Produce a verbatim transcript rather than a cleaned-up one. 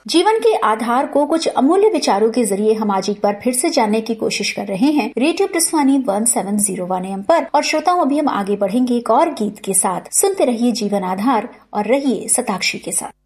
जीवन के आधार को कुछ अमूल्य विचारों के जरिए हम आज एक बार फिर से जानने की कोशिश कर रहे हैं radio प्रस्थानी one seven zero one M पर। और श्रोताओं, अभी हम आगे बढ़ेंगे एक और गीत के साथ। सुनते रहिए जीवन आधार और रहिए शताक्षी के साथ।